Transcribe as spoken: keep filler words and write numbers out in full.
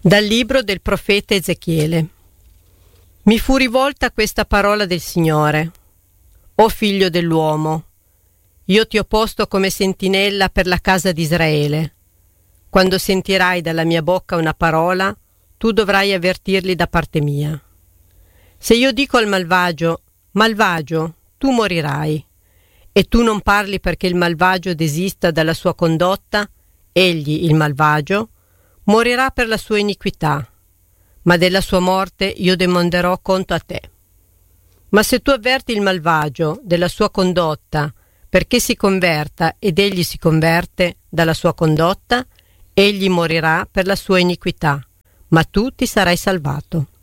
Dal libro del profeta Ezechiele. Mi fu rivolta questa parola del Signore: O figlio dell'uomo, io ti ho posto come sentinella per la casa di Israele. Quando sentirai dalla mia bocca una parola, tu dovrai avvertirli da parte mia. Se io dico al malvagio: malvagio, tu morirai, e tu non parli perché il malvagio desista dalla sua condotta, egli, il malvagio, morirà per la sua iniquità, ma della sua morte io demanderò conto a te. Ma se tu avverti il malvagio della sua condotta perché si converta ed egli si converte dalla sua condotta, egli morirà per la sua iniquità, ma tu ti sarai salvato.